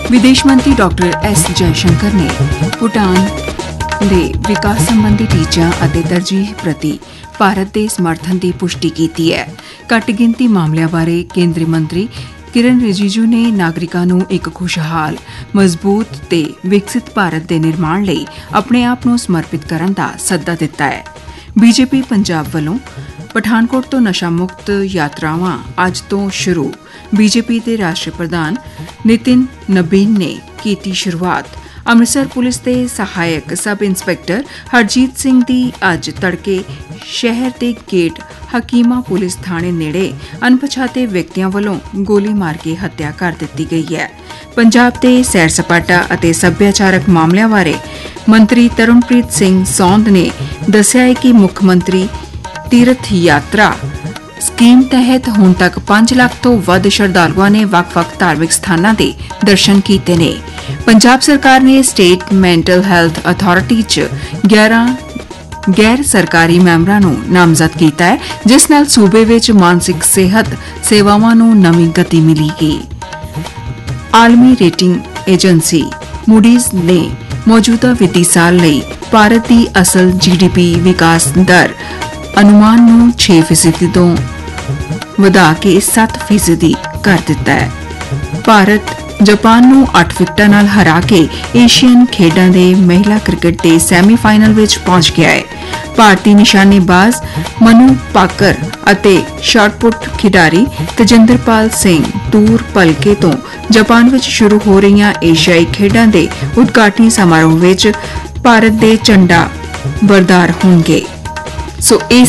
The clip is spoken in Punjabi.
विदेश मंत्री डॉक्टर एस जयशंकर ने भूटान ਦੇ विकास संबंधी टीचिਆਂ ਅਤੇ ਤਰਜੀਹ ਪ੍ਰਤੀ ਭਾਰਤ ਦੇ ਸਮਰਥਨ ਦੀ ਪੁਸ਼ਟੀ ਕੀਤੀ ਹੈ। ਘੱਟ ਗਿਣਤੀ ਮਾਮਲਿਆਂ ਬਾਰੇ ਕੇਂਦਰੀ ਮੰਤਰੀ ਕਿਰਨ ਰਿਜੀਜੂ ਨੇ ਨਾਗਰਿਕਾਂ ਨੂੰ ਇੱਕ ਖੁਸ਼ਹਾਲ, ਮਜ਼ਬੂਤ ਤੇ ਵਿਕਸਿਤ ਭਾਰਤ ਦੇ ਨਿਰਮਾਣ ਲਈ ਆਪਣੇ ਆਪ ਨੂੰ ਸਮਰਪਿਤ ਕਰਨ ਦਾ ਸੱਦਾ ਦਿੱਤਾ ਹੈ। ਬੀਜੇਪੀ ਪੰਜਾਬ ਵੱਲੋਂ ਪਠਾਨਕੋਟ ਤੋਂ ਨਸ਼ਾ ਮੁਕਤ ਯਾਤਰਾਵਾਂ ਅੱਜ ਤੋਂ ਸ਼ੁਰੂ। ਬੀਜੇਪੀ ਦੇ ਰਾਸ਼ਟਰੀ ਪ੍ਰਧਾਨ ਨਿਤਿਨ ਨਬੀਨ ਨੇ ਕੀਤੀ ਸ਼ੁਰੂਆਤ। ਅੰਮ੍ਰਿਤਸਰ ਪੁਲਿਸ ਦੇ ਸਹਾਇਕ ਸਬ ਇੰਸਪੈਕਟਰ ਹਰਜੀਤ ਸਿੰਘ ਦੀ ਅੱਜ ਤੜਕੇ ਸ਼ਹਿਰ ਦੇ ਗੇਟ ਹਕੀਮਾ ਪੁਲਿਸ ਥਾਣੇ ਨੇੜੇ ਅਣਪਛਾਤੇ ਵਿਅਕਤੀਆਂ ਵੱਲੋਂ ਗੋਲੀ ਮਾਰ ਕੇ ਹੱਤਿਆ ਕਰ ਦਿੱਤੀ ਗਈ ਹੈ। ਪੰਜਾਬ ਦੇ ਸੈਰ ਸਪਾਟਾ ਅਤੇ ਸੱਭਿਆਚਾਰਕ ਮਾਮਲਿਆਂ ਬਾਰੇ ਮੰਤਰੀ ਤਰੁਣਪ੍ਰੀਤ ਸਿੰਘ ਸੌਂਦ ਨੇ ਦੱਸਿਆ ਹੈ ਕਿ ਮੁੱਖ ਮੰਤਰੀ ਤੀਰਥ ਯਾਤਰਾ ਸਕੀਮ ਤਹਿਤ ਹੁਣ ਤੱਕ 5 ਲੱਖ ਤੋਂ ਵੱਧ ਸ਼ਰਧਾਲੂਆਂ ਨੇ ਵੱਖ-ਵੱਖ ਧਾਰਮਿਕ ਸਥਾਨਾਂ ਦੇ ਦਰਸ਼ਨ ਕੀਤੇ ਨੇ। ਪੰਜਾਬ ਸਰਕਾਰ ਨੇ ਸਟੇਟ ਮੈਂਟਲ ਹੈਲਥ ਅਥਾਰਟੀ 'ਚ 11 ਗੈਰ ਸਰਕਾਰੀ ਮੈਂਬਰਾਂ ਨੂੰ ਨਾਮਜ਼ਦ ਕੀਤਾ ਹੈ, ਜਿਸ ਨਾਲ ਸੂਬੇ ਵਿੱਚ ਮਾਨਸਿਕ ਸਿਹਤ ਸੇਵਾਵਾਂ ਨੂੰ ਨਵੀਂ ਗਤੀ ਮਿਲੇਗੀ। ਆਲਮੀ ਰੇਟਿੰਗ ਏਜੰਸੀ ਮੂਡੀਜ਼ ਨੇ ਮੌਜੂਦਾ ਵਿੱਤੀ ਸਾਲ ਲਈ ਭਾਰਤ ਦੀ ਅਸਲ GDP ਵਿਕਾਸ ਦਰ ਅਨੁਮਾਨ ਨੂੰ 6% ਤੋਂ ਵਧਾ ਕੇ 7% ਕਰ ਦਿੱਤਾ ਹੈ। ਭਾਰਤ ਜਾਪਾਨ ਨੂੰ 8 ਵਿਕਟਾਂ ਨਾਲ ਹਰਾ ਕੇ ਏਸ਼ੀਅਨ ਖੇਡਾਂ ਦੇ ਮਹਿਲਾ ਕ੍ਰਿਕਟ ਦੇ ਸੈਮੀਫਾਈਨਲ ਵਿੱਚ ਪਹੁੰਚ ਗਿਆ ਹੈ। ਭਾਰਤੀ ਨਿਸ਼ਾਨੇਬਾਜ਼ ਮਨੂ ਪਾਕਰ ਅਤੇ ਸ਼ਾਟਪੁੱਟ ਖਿਡਾਰੀ ਤੇਜਿੰਦਰਪਾਲ ਸਿੰਘ ਤੂਰ ਭਲਕੇ ਤੋਂ ਜਾਪਾਨ ਵਿੱਚ ਸ਼ੁਰੂ ਹੋ ਰਹੀਆਂ ਏਸ਼ੀਆਈ ਖੇਡਾਂ ਦੇ ਉਦਘਾਟਨੀ ਸਮਾਰੋਹ ਵਿੱਚ ਭਾਰਤ ਦੇ ਝੰਡਾ ਬਰਦਾਰ ਹੋਣਗੇ। ਸੋ ਇਹ